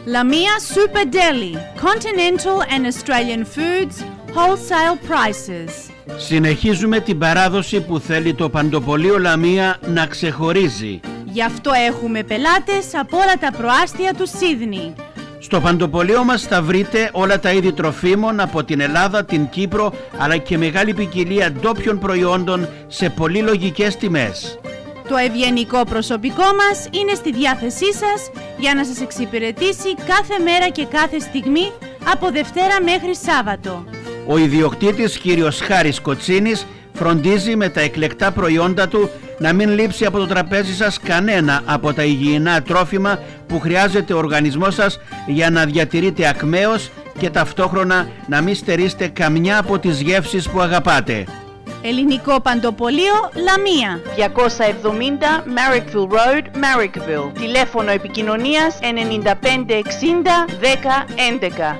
Lamia Super Deli, continental and Australian foods, wholesale prices. Συνεχίζουμε την παράδοση που θέλει το Παντοπωλείο Λαμία να ξεχωρίζει. Γι' αυτό έχουμε πελάτες από όλα τα προάστια του Σίδνεϊ. Στο Παντοπωλείο μας θα βρείτε όλα τα είδη τροφίμων από την Ελλάδα, την Κύπρο, αλλά και μεγάλη ποικιλία ντόπιων προϊόντων σε πολύ λογικές τιμές. Το ευγενικό προσωπικό μας είναι στη διάθεσή σας για να σας εξυπηρετήσει κάθε μέρα και κάθε στιγμή από Δευτέρα μέχρι Σάββατο. Ο ιδιοκτήτης κύριος Χάρης Κοτσίνης φροντίζει με τα εκλεκτά προϊόντα του να μην λείψει από το τραπέζι σας κανένα από τα υγιεινά τρόφιμα που χρειάζεται ο οργανισμός σας για να διατηρείτε ακμαίος και ταυτόχρονα να μην στερείστε καμιά από τις γεύσεις που αγαπάτε. Ελληνικό Παντοπωλείο Λαμία, 270 Marrickville Road, Marrickville. Τηλέφωνο επικοινωνίας 95 60 10 11.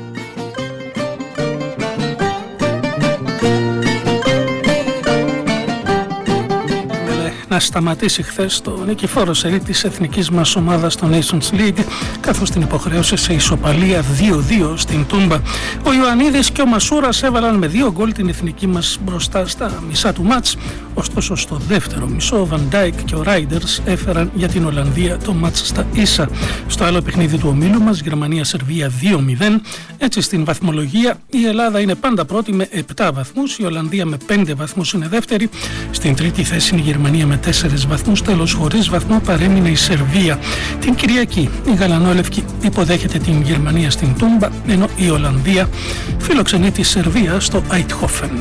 Να σταματήσει χθες το νικηφόρο σερί της εθνικής μας ομάδας στο Nations League, καθώς την υποχρέωσε σε ισοπαλία 2-2 στην Τούμπα. Ο Ιωαννίδης και ο Μασούρας έβαλαν με 2 γκολ την εθνική μας μπροστά στα μισά του μάτς. Ωστόσο στο δεύτερο μισό ο Βαν Ντάικ και ο Ράιντερς έφεραν για την Ολλανδία το μάτς στα ίσα. Στο άλλο παιχνίδι του ομίλου μας, Γερμανία-Σερβία 2-0. Έτσι στην βαθμολογία η Ελλάδα είναι πάντα πρώτη με 7 βαθμούς, η Ολλανδία με 5 βαθμούς είναι δεύτερη. Στην τρίτη θέση είναι η Γερμανία με 4 βαθμούς, τέλος χωρίς βαθμό παρέμεινε η Σερβία. Την Κυριακή η γαλανόλευκη υποδέχεται την Γερμανία στην Τούμπα, ενώ η Ολλανδία φιλοξενεί τη Σερβία στο Αιτχόφεν.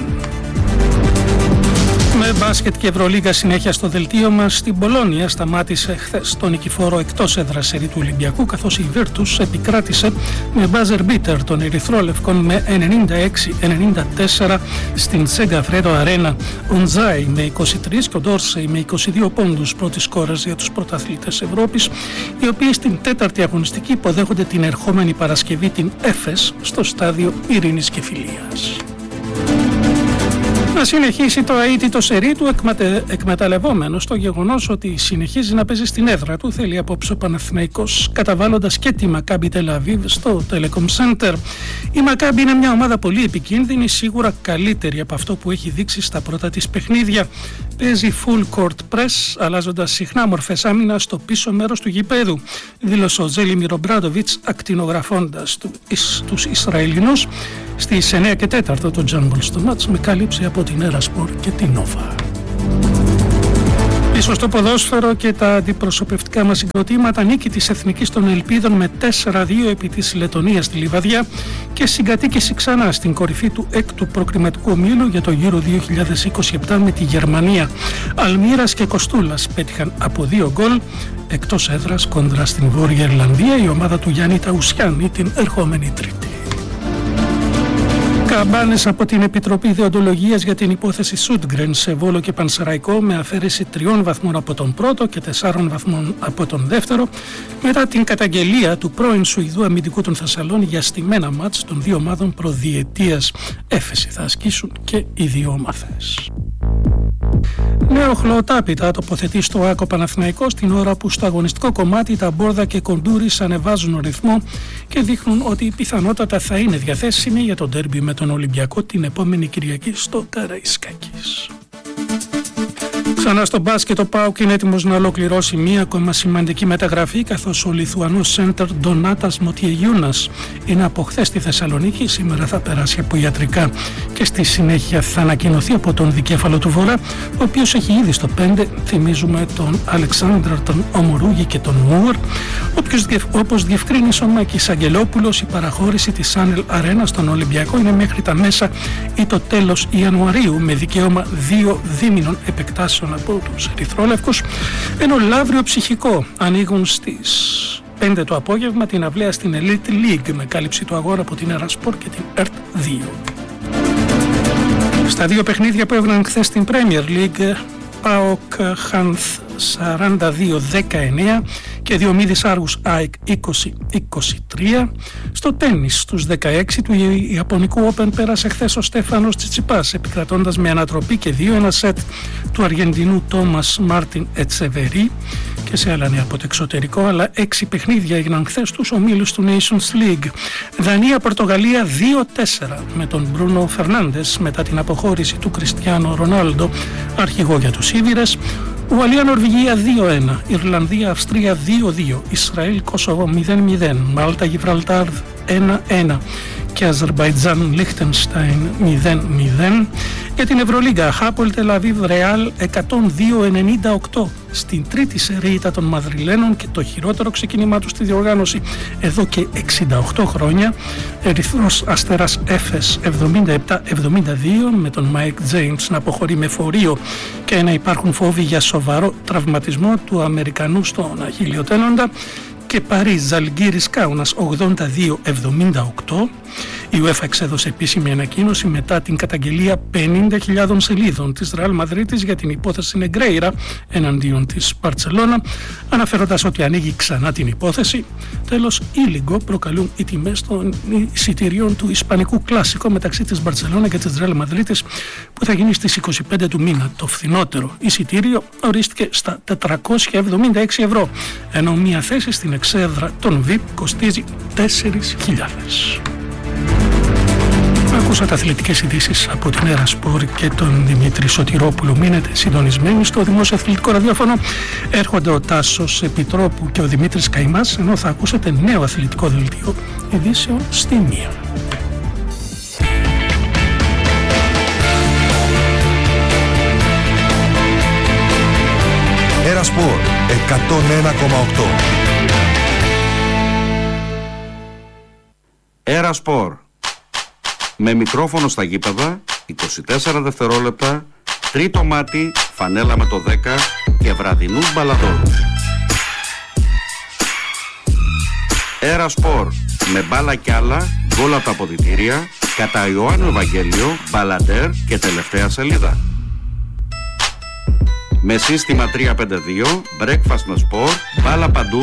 Με μπάσκετ και Ευρωλίγα συνέχεια στο δελτίο μας, στην Πολόνια σταμάτησε χθες το νικηφόρο εκτός έδρας σερί του Ολυμπιακού, καθώς η Virtus επικράτησε με buzzer beater των Ερυθρόλευκων με 96-94 στην Σεγκαφρέρο Αρένα. Ο Ντζάι με 23 και ο Ντόρσεϊ με 22 πόντους πρώτης σκόρας για τους πρωταθλητές Ευρώπης, οι οποίοι στην τέταρτη αγωνιστική υποδέχονται την ερχόμενη Παρασκευή την Έφες στο στάδιο Ειρήνης και Φιλίας. Να συνεχίσει το αίτητο σερί του εκμεταλλευόμενος το γεγονός ότι συνεχίζει να παίζει στην έδρα του, θέλει απόψε ο Παναθηναϊκός, καταβάλλοντας και τη Μακάμπι Τελαβίβ στο Telecom Center. Η Μακάμπι είναι μια ομάδα πολύ επικίνδυνη, σίγουρα καλύτερη από αυτό που έχει δείξει στα πρώτα της παιχνίδια. Παίζει full court press, αλλάζοντας συχνά μορφές άμυνας στο πίσω μέρος του γηπέδου, δήλωσε ο Ζέλιμιρ Ομπράντοβιτς ακτινογραφώντας τους Ισραηλινούς στις 9 και 4 το Τζάμπολ στο μάτς, με κάλυψη από την Ερασπορ και την Νόβα. Πίσω στο ποδόσφαιρο και τα αντιπροσωπευτικά μας συγκροτήματα, νίκη της Εθνικής των Ελπίδων με 4-2 επί της Λετωνίας στη Λιβαδιά και συγκατοίκηση ξανά στην κορυφή του 6ου προκριματικού ομίλου για το Euro 2027 με τη Γερμανία. Αλμύρας και Κοστούλας πέτυχαν από 2 γκολ εκτός έδρας κόντρα στην Βόρεια Ιρλανδία η ομάδα του Γιάννη Ταουσιάννη την ερχόμενη Τρίτη. Καμπάνες από την Επιτροπή Δεοντολογίας για την υπόθεση Σούντγκρεν σε Βόλο και Πανσεραϊκό, με αφαίρεση 3 βαθμών από τον πρώτο και 4 βαθμών από τον δεύτερο, μετά την καταγγελία του πρώην Σουηδού αμυντικού των Θεσσαλών για στημένα μάτς των 2 ομάδων προδιετίας. Έφεση θα ασκήσουν και οι 2 ομάδες. Νέο χλωοτάπητα τοποθετεί στο Άκο Παναθηναϊκός την ώρα που στο αγωνιστικό κομμάτι τα Μπόρδα και Κοντούρης ανεβάζουν ρυθμό και δείχνουν ότι πιθανότατα θα είναι διαθέσιμοι για το ντέρμπι με τον Ολυμπιακό την επόμενη Κυριακή στο Καραϊσκάκης. Ξανά στο μπάσκετ, ο ΠΑΟΚ είναι έτοιμος να ολοκληρώσει μία ακόμα σημαντική μεταγραφή, καθώς ο Λιθουανός σέντερ Ντονάτας Μοτιεγιούνας είναι από χθες στη Θεσσαλονίκη, σήμερα θα περάσει από ιατρικά και στη συνέχεια θα ανακοινωθεί από τον δικέφαλο του Βορρά, ο οποίος έχει ήδη στο 5, θυμίζουμε, τον Αλεξάνδρ, τον Ομορούγη και τον Μούαρ. Όπως διευκρίνησε ο Μάκης Αγγελόπουλος, η παραχώρηση της Σάνελ Αρένα στον Ολυμπιακό είναι μέχρι τα μέσα ή το τέλος Ιανουαρίου, με δικαίωμα 2 δίμηνων επεκτάσεων από τους Ερυθρόλευκους, ενώ Λαύριο Ψυχικό ανοίγουν στις 5 το απόγευμα την αυλαία στην Elite League με κάλυψη του αγώνα από την Ερασπορ και την ΕΡΤ 2. Στα 2 παιχνίδια που έβγαιναν χθες στην Premier League, ΠΑΟΚ 42-19 και Διομήδης Άργους ΑΕΚ 20-23. Στο τένις στους 16 του Ιαπωνικού Open πέρασε χθες ο Στέφανος Τσιτσιπάς, επικρατώντας με ανατροπή και 2-1 σετ του Αργεντινού Τόμας Μάρτιν Ετσεβερί. Και σε άλλα νέα από το εξωτερικό, αλλά 6 παιχνίδια έγιναν χθες στους ομίλους του Nations League. Δανία-Πορτογαλία 2-4 με τον Μπρούνο Φερνάντες μετά την αποχώρηση του Κριστιάνο Ρονάλντο, αρχηγό για τους Ήβηρες. Ουαλία-Νορβηγία 2-1, Ιρλανδία-Αυστρία 2-2, Ισραήλ-Κόσοβο 0-0, Μάλτα-Γιβραλτάρ 1-1 και Αζερμπαϊτζάν-Λίχτενστάιν 0-0. Για την Ευρωλίγκα, Χάπολ Τελαβίβ Ρεάλ 102-98 στην τρίτη σερίτσα των Μαδριλένων και το χειρότερο ξεκίνημά του στη διοργάνωση εδώ και 68 χρόνια. Ερυθρός Αστέρας Έφες 77-72 με τον Μάικ Τζέιμς να αποχωρεί με φορείο και να υπάρχουν φόβοι για σοβαρό τραυματισμό του Αμερικανού στον Αχιλλιοτένοντα. Και Παρίζ Ζαλγκίρις Κάουνας 82-78. Η UEFA εξέδωσε επίσημη ανακοίνωση μετά την καταγγελία 50.000 σελίδων της Ρεάλ Μαδρίτης για την υπόθεση Νεγκρέιρα εναντίον της Μπαρτσελώνα, αναφέροντας ότι ανοίγει ξανά την υπόθεση. Τέλος, ήλιγκο προκαλούν οι τιμές των εισιτηρίων του Ισπανικού Κλάσικο μεταξύ της Μπαρτσελώνα και της Ρεάλ Μαδρίτης, που θα γίνει στις 25 του μήνα. Το φθηνότερο εισιτήριο ορίστηκε στα 476 ευρώ, ενώ μια θέση στην εξέδρα των VIP κοστίζει 4.000. Ακούσατε αθλητικές ειδήσεις από την Έρα Σπορ και τον Δημήτρη Σωτηρόπουλο. Μείνετε συντονισμένοι στο Δημόσιο Αθλητικό Ραδιόφωνο. Έρχονται ο Τάσος Επιτρόπου και ο Δημήτρης Καϊμάς, ενώ θα ακούσετε νέο αθλητικό δελτίο ειδήσεων στη 1. Έρα Σπορ 101,8. Έρα Σπορ. Με μικρόφωνο στα γήπεδα, 24 δευτερόλεπτα, τρίτο μάτι, φανέλα με το 10 και βραδινούς μπαλαδόρους. Έρα Σπορ. Με μπάλα κι άλλα, γκολ από τα αποδυτήρια, κατά Ιωάννου Ευαγγέλιο, μπαλαντέρ και τελευταία σελίδα. Με σύστημα 3-5-2, breakfast με σπορ, μπάλα παντού.